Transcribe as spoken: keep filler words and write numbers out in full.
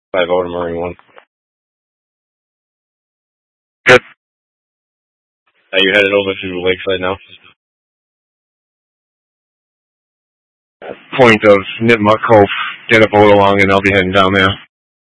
Five oh to Marine One. Good. Are you headed over to Lakeside now? Point of Nipmuc Cove. Get a boat along and I'll be heading down there.